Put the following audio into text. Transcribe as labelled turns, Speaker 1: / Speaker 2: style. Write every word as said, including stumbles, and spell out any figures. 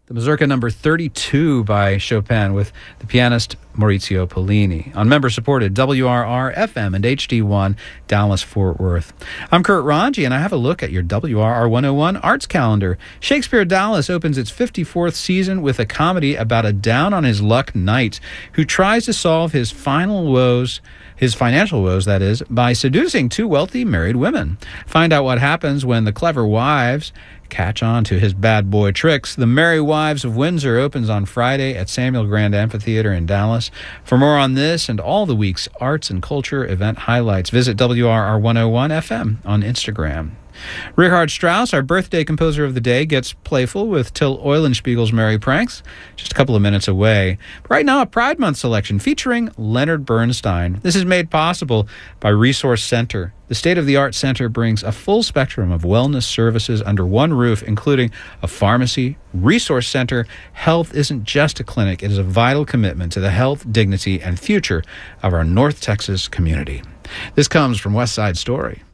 Speaker 1: The Mazurka number thirty-two by Chopin with the pianist Maurizio Pollini on member-supported W R R F M and H D one Dallas-Fort Worth. I'm Kurt Ranji, and I have a look at your W R R one oh one Arts Calendar. Shakespeare Dallas opens its fifty-fourth season with a comedy about a down-on-his-luck knight who tries to solve his final woes his financial woes, that is, by seducing two wealthy married women. Find out what happens when the clever wives catch on to his bad boy tricks. The Merry Wives of Windsor opens on Friday at Samuel Grand Amphitheater in Dallas. For more on this and all the week's arts and culture event highlights, visit W R R one oh one F M on Instagram. Richard Strauss, our birthday composer of the day, gets playful with Till Eulenspiegel's Merry Pranks, just a couple of minutes away. But right now, a Pride Month selection featuring Leonard Bernstein. This is made possible by Resource Center. The state-of-the-art center brings a full spectrum of wellness services under one roof, including a pharmacy, resource center. Health isn't just a clinic. It is a vital commitment to the health, dignity, and future of our North Texas community. This comes from West Side Story.